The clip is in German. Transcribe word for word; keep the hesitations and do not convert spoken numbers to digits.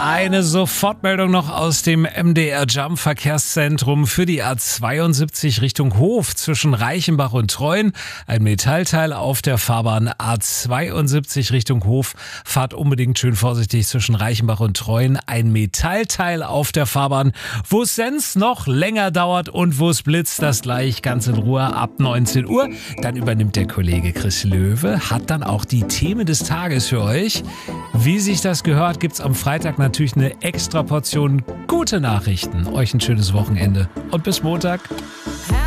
Eine Sofortmeldung noch aus dem M D R Jump Verkehrszentrum für die A zweiundsiebzig Richtung Hof zwischen Reichenbach und Treuen. Ein Metallteil auf der Fahrbahn A zweiundsiebzig Richtung Hof. Fahrt unbedingt schön vorsichtig zwischen Reichenbach und Treuen. Ein Metallteil auf der Fahrbahn, wo es sonst noch länger dauert und wo es blitzt, das gleich ganz in Ruhe ab neunzehn Uhr. Dann übernimmt der Kollege Chris Löwe, hat dann auch die Themen des Tages für euch. Wie sich das gehört, gibt's am Freitag natürlich eine extra Portion gute Nachrichten. Euch ein schönes Wochenende und bis Montag.